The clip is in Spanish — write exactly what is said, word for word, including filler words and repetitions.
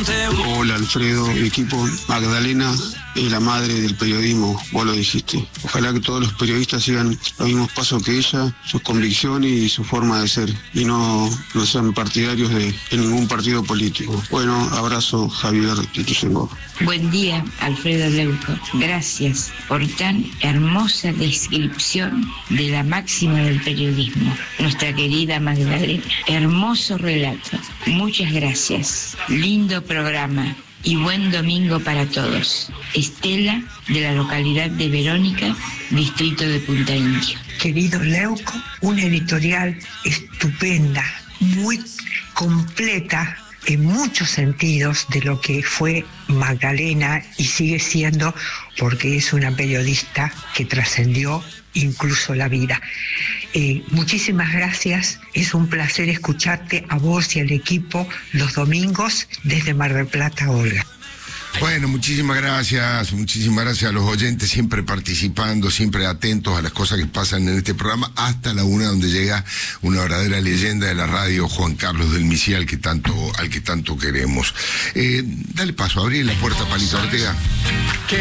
Hola Alfredo, equipo. Magdalena es la madre del periodismo, vos lo dijiste. Ojalá que todos los periodistas sigan los mismos pasos que ella, sus convicciones y su forma de ser, y no, no sean partidarios de, de ningún partido político. Bueno, abrazo, Javier Tituyengo. Buen día, Alfredo Leuco. Gracias por tan hermosa descripción de la máxima del periodismo. Nuestra querida Magdalena. Hermoso relato. Muchas gracias. Lindo programa y buen domingo para todos. Estela, de la localidad de Verónica, distrito de Punta Indio. Querido Leuco, una editorial estupenda, muy completa en muchos sentidos de lo que fue Magdalena y sigue siendo, porque es una periodista que trascendió incluso la vida. Eh, muchísimas gracias, es un placer escucharte a vos y al equipo los domingos desde Mar del Plata, Olga. Bueno, muchísimas gracias, muchísimas gracias a los oyentes, siempre participando, siempre atentos a las cosas que pasan en este programa, hasta la una donde llega una verdadera leyenda de la radio, Juan Carlos del Misial, al que tanto, al que tanto queremos. Eh, dale paso, abrí la puerta, Palito Ortega.